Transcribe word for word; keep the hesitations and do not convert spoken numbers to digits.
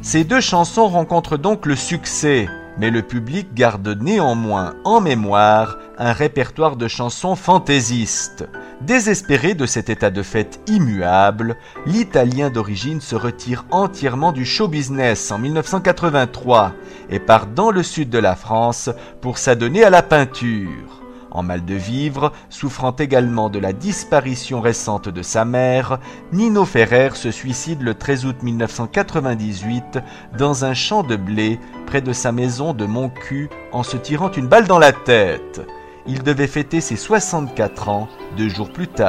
Ces deux chansons rencontrent donc le succès, mais le public garde néanmoins en mémoire un répertoire de chansons fantaisistes. Désespéré de cet état de fait immuable, l'Italien d'origine se retire entièrement du show business en dix-neuf cent quatre-vingt-trois et part dans le sud de la France pour s'adonner à la peinture. En mal de vivre, souffrant également de la disparition récente de sa mère, Nino Ferrer se suicide le treize août mille neuf cent quatre-vingt-dix-huit dans un champ de blé près de sa maison de Montcuq en se tirant une balle dans la tête. Il devait fêter ses soixante-quatre ans deux jours plus tard.